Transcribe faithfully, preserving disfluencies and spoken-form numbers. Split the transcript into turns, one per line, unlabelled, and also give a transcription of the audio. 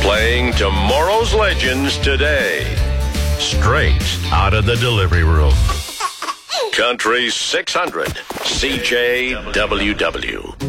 Playing tomorrow's legends today. Straight out of the delivery room. Country six hundred, C J W W.